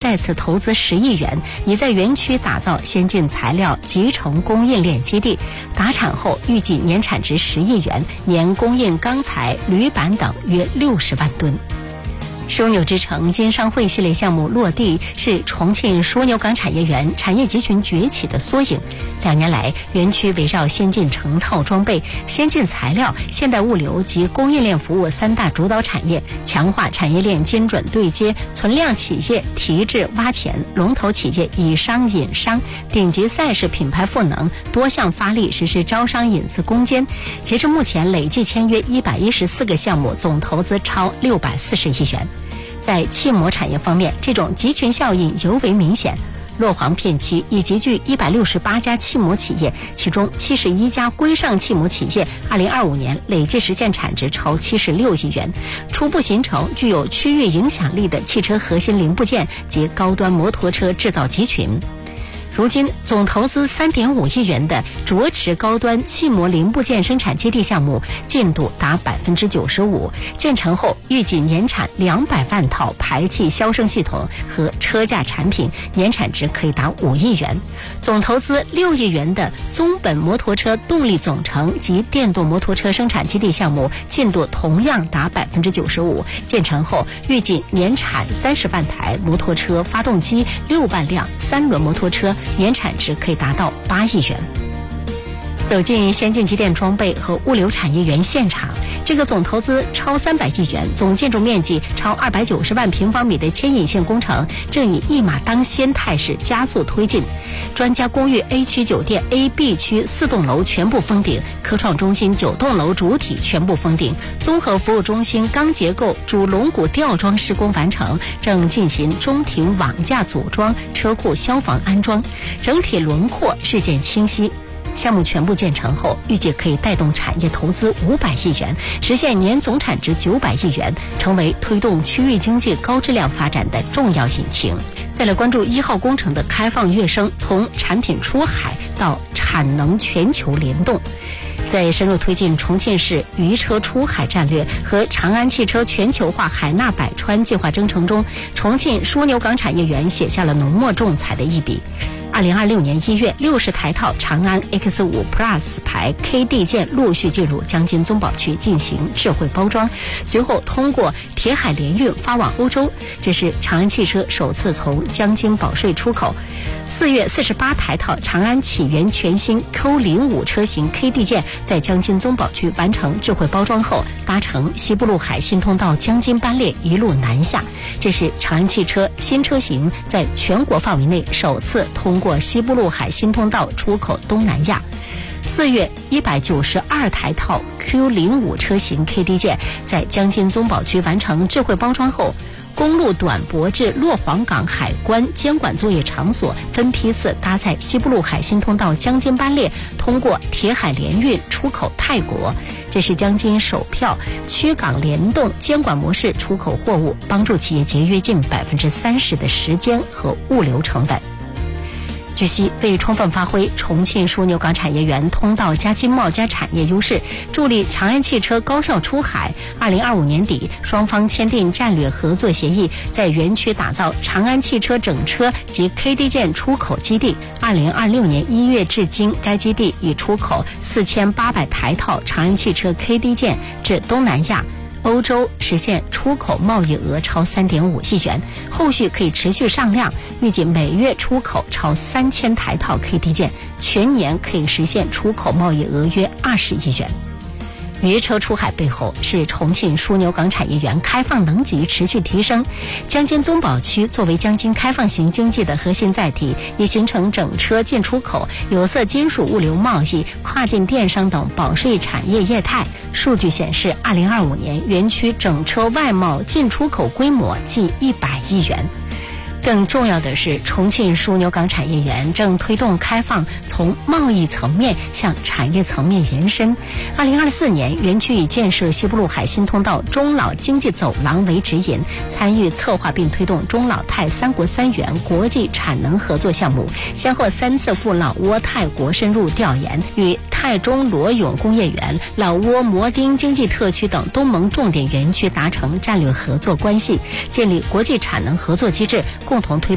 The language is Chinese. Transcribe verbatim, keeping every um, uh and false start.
再次投资十亿元，已在园区打造先进材料集成供应链基地。达产后，预计年产值十亿元，年供应钢材、铝板等约六十万吨。枢纽之城金商会系列项目落地，是重庆枢纽港产业园产业集群崛起的缩影。两年来，园区围绕先进成套装备、先进材料、现代物流及供应链服务三大主导产业，强化产业链精准对接，存量企业提质挖潜，龙头企业以商引商，顶级赛事品牌赋能，多项发力实施招商引资攻坚。截至目前，累计签约一百一十四个项目，总投资超六百四十亿元。在气膜产业方面，这种集群效应尤为明显。洛黄片区已集聚一百六十八家气膜企业，其中七十一家规上气膜企业，二零二五年累计实现产值超七十六亿元，初步形成具有区域影响力的汽车核心零部件及高端摩托车制造集群。如今，总投资三点五亿元的涿池高端气膜零部件生产基地项目进度达百分之九十五，建成后预计年产两百万套排气消声系统和车架产品，年产值可以达五亿元。总投资六亿元的宗本摩托车动力总成及电动摩托车生产基地项目进度同样达百分之九十五，建成后预计年产三十万台摩托车发动机，六万辆三轮摩托车。年产值可以达到八亿元。走进先进机电装备和物流产业园现场，这个总投资超三百亿元、总建筑面积超二百九十万平方米的牵引线工程正以一马当先态势加速推进。专家公寓 A 区酒店 A、B 区四栋楼全部封顶，科创中心九栋楼主体全部封顶，综合服务中心钢结构主龙骨吊装施工完成，正进行中庭网架组装、车库消防安装，整体轮廓日渐清晰。项目全部建成后，预计可以带动产业投资五百亿元，实现年总产值九百亿元，成为推动区域经济高质量发展的重要引擎。再来关注一号工程的开放跃升，从产品出海到产能全球联动。在深入推进重庆市渔车出海战略和长安汽车全球化海纳百川计划征程中，重庆枢纽港产业园写下了浓墨重彩的一笔。二零二六年一月，六十台套长安 X 五 Plus 牌 K D 件陆续进入江津宗宝区进行智慧包装，随后通过铁海联运发往欧洲，这是长安汽车首次从江津保税出口。四月，四十八台套长安启源全新 Q 零五 车型 K D 件在江津宗宝区完成智慧包装后，搭乘西部陆海新通道江津班列一路南下，这是长安汽车新车型在全国范围内首次通过西部陆海新通道出口东南亚。四月，一百九十二台套 Q 零五 车型 K D 件在江津宗宝区完成智慧包装后，公路短驳至洛黄港海关监管作业场所分批次搭载西部陆海新通道江津班列，通过铁海联运出口泰国。这是江津首票区港联动监管模式出口货物，帮助企业节约近百分之三十的时间和物流成本。据悉，为充分发挥重庆枢纽港产业园通道加经贸加产业优势，助力长安汽车高效出海，二零二五年底，双方签订战略合作协议，在园区打造长安汽车整车及 K D 件出口基地。二零二六年一月至今，该基地已出口四千八百台套长安汽车 K D 件至东南亚、欧洲，实现出口贸易额超三点五亿元，后续可以持续上量，预计每月出口超三千台套 K D 件，全年可以实现出口贸易额约二十亿元。渔车出海背后是重庆枢纽港产业园开放能级持续提升。江津宗宝区作为江津开放型经济的核心载体，已形成整车进出口、有色金属物流贸易、跨境电商等保税产业业态。数据显示，二零二五年园区整车外贸进出口规模近一百亿元。更重要的是，重庆枢纽港产业园正推动开放从贸易层面向产业层面延伸。二零二四年，园区以建设西部陆海新通道中老经济走廊为指引，参与策划并推动中老泰三国三园国际产能合作项目，先后三次赴老挝、泰国深入调研，与泰中罗永工业园、老挝摩丁经济特区等东盟重点园区达成战略合作关系，建立国际产能合作机制，共同推